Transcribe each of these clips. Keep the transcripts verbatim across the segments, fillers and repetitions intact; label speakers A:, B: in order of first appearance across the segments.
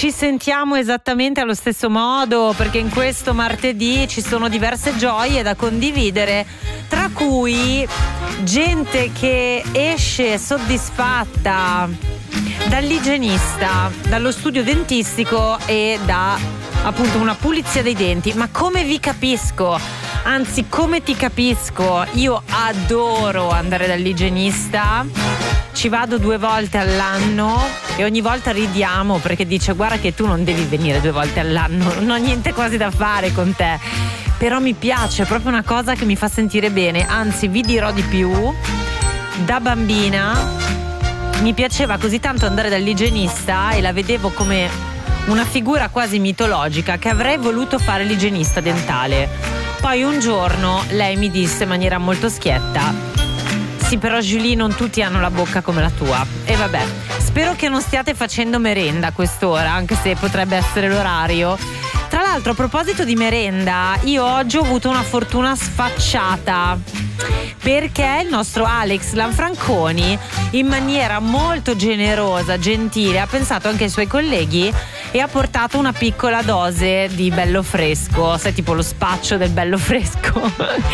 A: Ci sentiamo esattamente allo stesso modo, perché in questo martedì ci sono diverse gioie da condividere, tra cui gente che esce soddisfatta dall'igienista, dallo studio dentistico e da appunto una pulizia dei denti. Ma come vi capisco, anzi come ti capisco, io adoro andare dall'igienista, ci vado due volte all'anno e ogni volta ridiamo perché dice: guarda che tu non devi venire due volte all'anno, non ho niente quasi da fare con te, però mi piace, è proprio una cosa che mi fa sentire bene. Anzi, vi dirò di più, da bambina mi piaceva così tanto andare dall'igienista e la vedevo come una figura quasi mitologica, che avrei voluto fare l'igienista dentale. Poi un giorno lei mi disse in maniera molto schietta: sì, però Julie, non tutti hanno la bocca come la tua. E vabbè, spero che non stiate facendo merenda a quest'ora, anche se potrebbe essere l'orario. Tra l'altro, a proposito di merenda, io oggi ho avuto una fortuna sfacciata, perché il nostro Alex Lanfranconi, in maniera molto generosa, gentile, ha pensato anche ai suoi colleghi e ha portato una piccola dose di bello fresco, sai, tipo lo spaccio del bello fresco.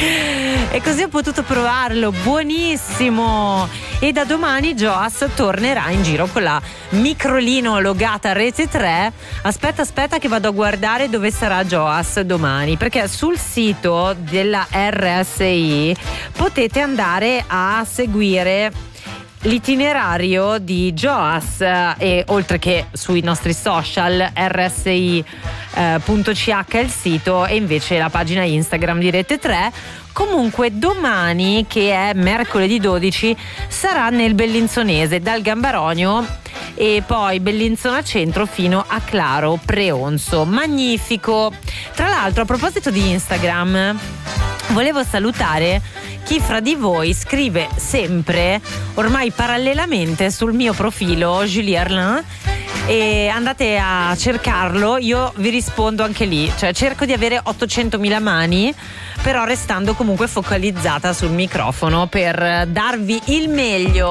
A: E così ho potuto provarlo, buonissimo. E da domani Joas tornerà in giro con la microlino logata Rete tre. Aspetta, aspetta che vado a guardare dove sarà Joas domani, perché sul sito della R S I potete andare a seguire l'itinerario di Joas, e oltre che sui nostri social R S I punto C H è il sito, e invece la pagina Instagram di Rete tre. Comunque domani, che è mercoledì dodici, sarà nel Bellinzonese, dal Gambaronio e poi Bellinzona Centro fino a Claro Preonzo. Magnifico. Tra l'altro, a proposito di Instagram, volevo salutare chi fra di voi scrive sempre, ormai parallelamente, sul mio profilo Julie Arlin, e andate a cercarlo. Io vi rispondo anche lì, cioè cerco di avere ottocentomila mani, però restando comunque focalizzata sul microfono per darvi il meglio.